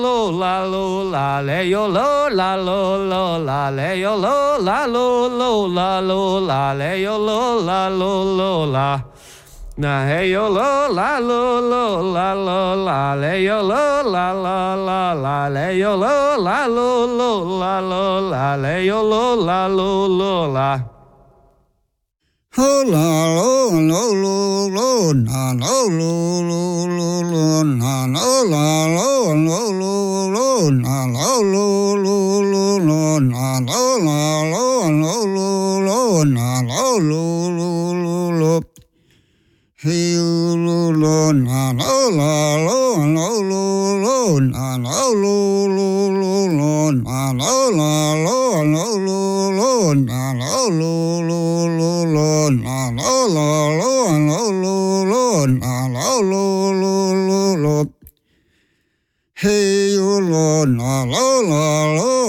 lo la le yo lo la le yo lo la le yo lo la na hey yo lo la le yo lo la le yo lo la le yo lo la ho la lo na lo na la lo na lo na lo hey lo na lo na hey you lo na lo